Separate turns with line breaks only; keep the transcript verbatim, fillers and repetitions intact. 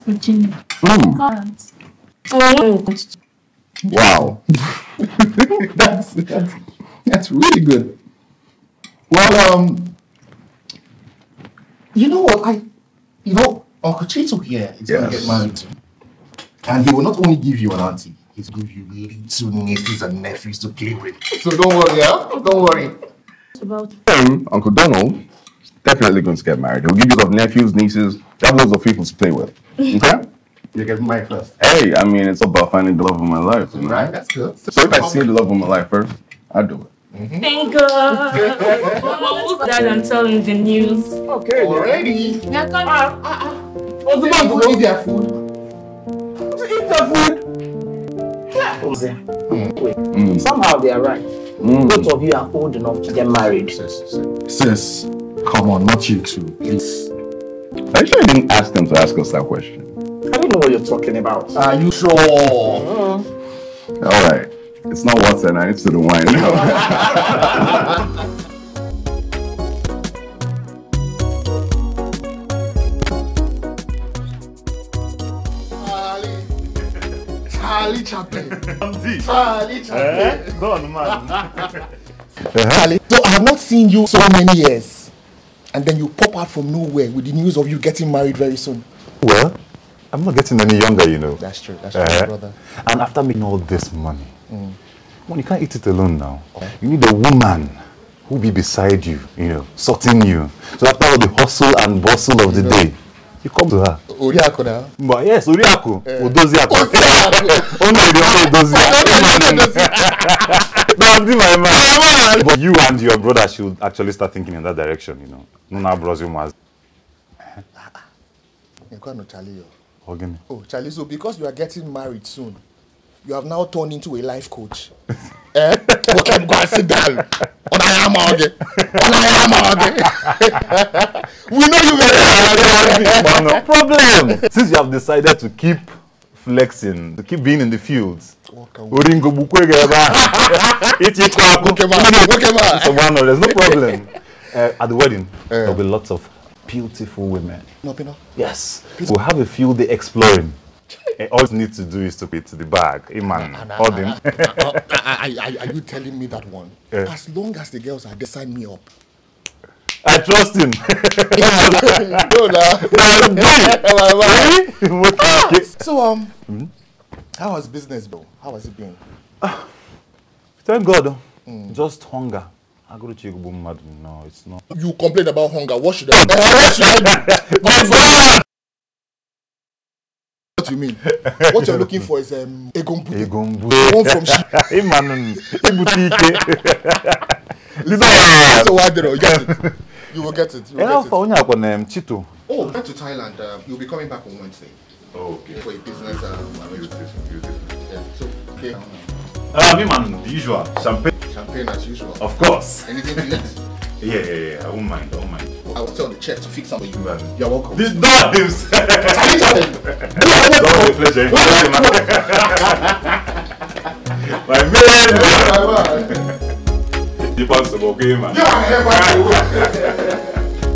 Virginia.
Mm.
Oh.
Wow. that's, that's that's really good. Well, um, you know what? I, you know, Uncle Chito here is going to get married soon. And he will not only give you an auntie, he's going to give you little nieces and nephews to play with. So don't worry, yeah? Don't worry.
What about
um, Uncle Donald definitely going to get married. He'll give you some nephews, nieces, have loads of people to play with. Okay?
You get married first.
Hey, I mean, it's about finding the love of my life. You know?
Right, that's good.
So if I see the love of my life first, I'll do it.
Mm-hmm. Thank God. Dad, I'm telling the news.
Okay, already.
Yeah, come
on. What's the man to eat their food? To eat their food? Yeah.
Mm. Mm. Somehow they are right. Mm. Both of you are old enough to get married.
Sis, sis, sis, come on, not you two, please.
I sure didn't ask them to ask us that question.
I don't know what you're talking about.
Are you sure?
Mm.
All right. It's not water now, it's to the wine now.
Charlie Chaplin. Charlie Chaplin.
Go on, man.
Charlie, so I have not seen you so many years. And then you pop out from nowhere with the news of you getting married very soon.
Well, I'm not getting any younger, you know.
That's true, that's true,
uh,
brother.
And after making all this money,
mm.
well, you can't eat it alone now. Okay. You need a woman who will be beside you, you know, sorting you. So after all the hustle and bustle of the day, you come to her.
Oriako now?
But yes, Oriako. Uh, Odoziako. Only the Odoziako. But you and your brother should actually start thinking in that direction, you know. Nuna bros you must.
You can't know Charlie.
Again.
Oh, Charlie, so because you are getting married soon, you have now turned into a life coach. Eh? Okay, go and sit down. On I am again. On I am again. We know you very well.
No problem. Since you have decided to keep flexing, to keep being in the fields. Oringo bukwegeba. There's no problem. Uh, at the wedding, uh, there'll be lots of beautiful women.
No, no.
Yes. We'll have a field day exploring. Uh, all you need to do is to pay to the bag. Iman. All them.
Are you telling me that one? Uh, as long as the girls are, they sign me up.
I trust him.
So, um, mm-hmm. how has business been? How has it been?
Uh, thank God. Mm. Just hunger. I go to Chigubu Madu. No, it's not.
You complain about hunger. What should I do? What should I do? What do you mean? What you're looking for is um, Egombu.
Egombu.
One from
Imanon. Ibutike.
So why did you get it? You will get it. You will
yeah,
get
for
it.
Um, Chito.
Oh, back to Thailand. Uh, you'll be coming back on Wednesday.
Oh, okay.
For a business. Uh, yeah. So, okay.
Uh, me man, the usual. Champagne.
Champagne as usual.
Of course.
Anything to eat?
Yeah, yeah, yeah. I won't mind. I won't mind.
I will tell the chef to fix something for you. You're welcome.
This dog is. Don't be pleasure. My man.
Bye bye.
You pass the okay, man.
Yeah,